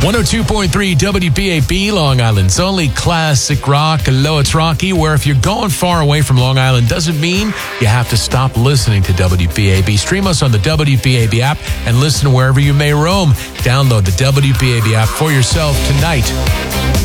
102.3 WBAB, Long Island's only classic rock. Hello, it's Rocky, where if you're going far away from Long Island, doesn't mean you have to stop listening to WBAB. Stream us on the WBAB app and listen wherever you may roam. Download the WBAB app for yourself tonight.